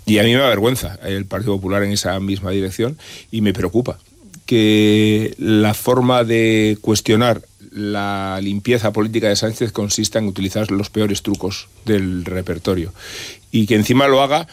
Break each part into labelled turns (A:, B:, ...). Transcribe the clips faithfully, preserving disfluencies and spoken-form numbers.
A: Y a mí me avergüenza el Partido Popular en esa misma dirección y me preocupa que la forma de cuestionar la limpieza política de Sánchez consista en utilizar los peores trucos del repertorio y que encima lo haga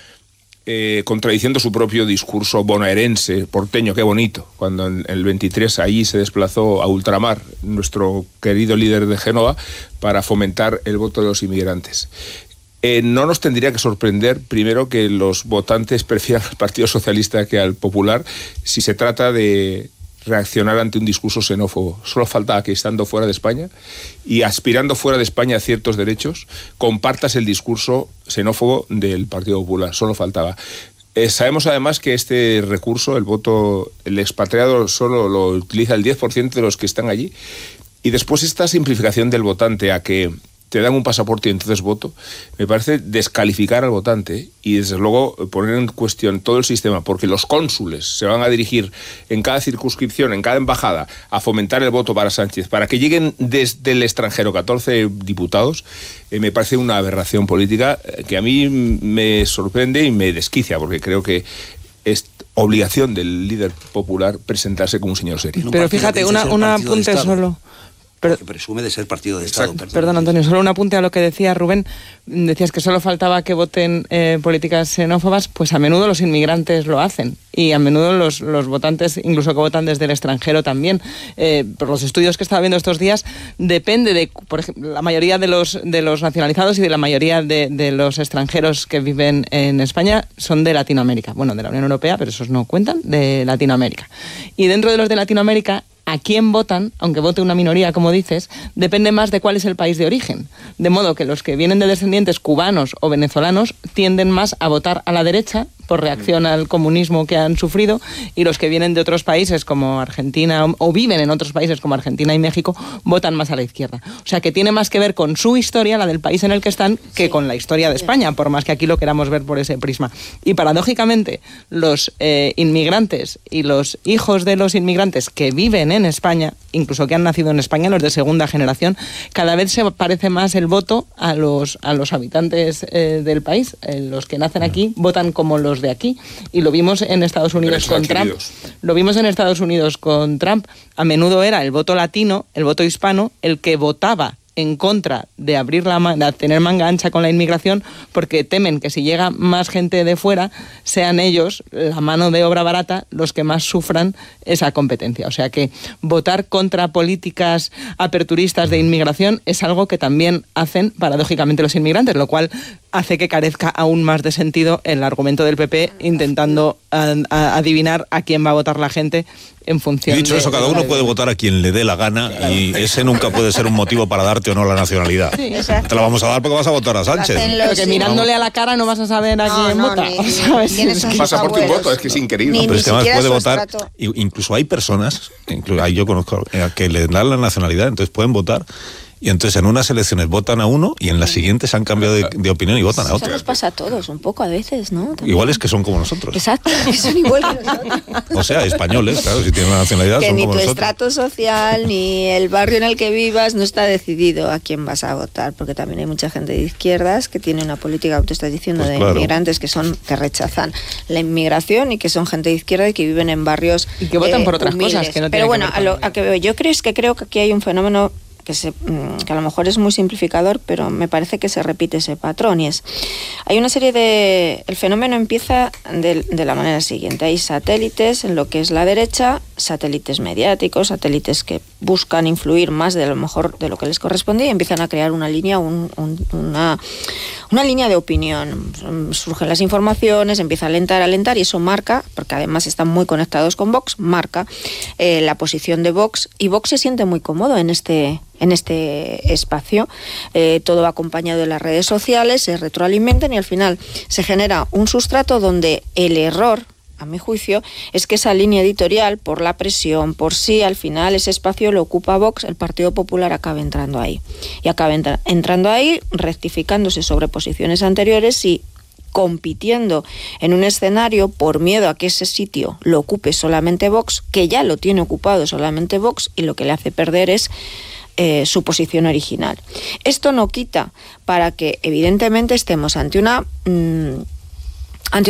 A: eh, contradiciendo su propio discurso bonaerense, porteño, qué bonito, cuando en el veintitrés allí se desplazó a ultramar nuestro querido líder de Génova para fomentar el voto de los inmigrantes. Eh, no nos tendría que sorprender, primero, que los votantes prefieran al Partido Socialista que al Popular si se trata de reaccionar ante un discurso xenófobo. Solo falta que, estando fuera de España y aspirando fuera de España a ciertos derechos, compartas el discurso xenófobo del Partido Popular. Solo faltaba. Eh, sabemos además que este recurso, el voto, el expatriado, solo lo utiliza el diez por ciento de los que están allí. Y después esta simplificación del votante a que te dan un pasaporte y entonces voto, me parece descalificar al votante y desde luego poner en cuestión todo el sistema, porque los cónsules se van a dirigir en cada circunscripción, en cada embajada, a fomentar el voto para Sánchez, para que lleguen desde el extranjero catorce diputados, eh, me parece una aberración política que a mí me sorprende y me desquicia, porque creo que es obligación del líder popular presentarse como un señor serio.
B: Pero fíjate, una, un apunte solo.
C: Pero, que presume de ser partido de Estado.
B: Perdón. perdón, Antonio, solo un apunte a lo que decía Rubén. Decías que solo faltaba que voten eh, políticas xenófobas, pues a menudo los inmigrantes lo hacen. Y a menudo los, los votantes, incluso que votan desde el extranjero también. Eh, por los estudios que estaba viendo estos días, depende de, por ejemplo, la mayoría de los, de los nacionalizados y de la mayoría de, de los extranjeros que viven en España son de Latinoamérica. Bueno, de la Unión Europea, pero esos no cuentan, de Latinoamérica. Y dentro de los de Latinoamérica, a quién votan, aunque vote una minoría, como dices, depende más de cuál es el país de origen. De modo que los que vienen de descendientes cubanos o venezolanos tienden más a votar a la derecha por reacción al comunismo que han sufrido, y los que vienen de otros países como Argentina o, o viven en otros países como Argentina y México votan más a la izquierda. O sea que tiene más que ver con su historia, la del país en el que están, que sí, con la historia de España, por más que aquí lo queramos ver por ese prisma. Y paradójicamente, los eh, inmigrantes y los hijos de los inmigrantes que viven en España, incluso que han nacido en España, los de segunda generación, cada vez se parece más el voto a los, a los habitantes eh, del país. Eh, los que nacen aquí votan como los de aquí, y lo vimos en Estados Unidos con Trump. Lo vimos en Estados Unidos con Trump. A menudo era el voto latino, el voto hispano, el que votaba en contra de abrir la de tener manga ancha con la inmigración, porque temen que si llega más gente de fuera, sean ellos, la mano de obra barata, los que más sufran esa competencia. O sea que votar contra políticas aperturistas de inmigración es algo que también hacen paradójicamente los inmigrantes, lo cual hace que carezca aún más de sentido el argumento del P P intentando a, a adivinar a quién va a votar la gente en función.
D: Y dicho
B: de,
D: eso, cada uno puede votar a quien le dé la gana, claro, y ese nunca puede ser un motivo para darte o no la nacionalidad. Sí, te la vamos a dar porque vas a votar a Sánchez.
B: Porque mirándole a la cara no vas a saber a
E: no,
B: quién
E: no,
B: vota.
E: Ni,
B: ¿sabes?
E: Ni,
A: es que pasa por tu voto, es que es increíble.
D: No, pero es que además puede votar,
E: estrato.
D: Incluso hay personas, incluso, yo conozco, que le dan la nacionalidad, entonces pueden votar. Y entonces en unas elecciones votan a uno y en las siguientes han cambiado de, de opinión y votan a otro.
E: Eso nos pasa a todos, un poco a veces, ¿no? También.
D: Igual es que son como nosotros.
E: Exacto, son igual que nosotros.
D: O sea, españoles, claro, si tienen una nacionalidad
E: que
D: son
E: ni
D: como
E: tu
D: nosotros.
E: estrato social, ni el barrio en el que vivas no está decidido a quién vas a votar, porque también hay mucha gente de izquierdas que tiene una política, tú estás diciendo, pues de claro, inmigrantes que son que rechazan la inmigración y que son gente de izquierda y que viven en barrios
B: y que votan
E: eh,
B: por otras
E: humildes.
B: cosas que no
E: Pero bueno,
B: que
E: a lo a que veo, yo creo es que creo que aquí hay un fenómeno que, se, que a lo mejor es muy simplificador, pero me parece que se repite ese patrón, y es, hay una serie de, el fenómeno empieza de, de la manera siguiente: hay satélites en lo que es la derecha, satélites mediáticos, satélites que buscan influir más de lo mejor de lo que les correspondía, y empiezan a crear una línea, un, un, una, una línea de opinión. Surgen las informaciones, empieza a alentar, a alentar, y eso marca, porque además están muy conectados con Vox, marca eh, la posición de Vox, y Vox se siente muy cómodo en este en este espacio. Eh, todo va acompañado de las redes sociales, se retroalimentan y al final se genera un sustrato donde el error, a mi juicio, es que esa línea editorial, por la presión, por sí, al final ese espacio lo ocupa Vox, el Partido Popular acaba entrando ahí. Y acaba entra- entrando ahí, rectificándose sobre posiciones anteriores y compitiendo en un escenario por miedo a que ese sitio lo ocupe solamente Vox, que ya lo tiene ocupado solamente Vox, y lo que le hace perder es Eh, su posición original. Esto no quita para que evidentemente estemos ante una mmm,